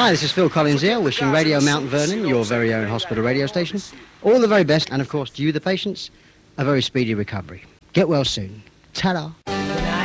Hi, this is Phil Collins here, wishing Radio Mount Vernon, your very own hospital radio station, all the very best, and of course to you, the patients, a very speedy recovery. Get well soon. Ta-da.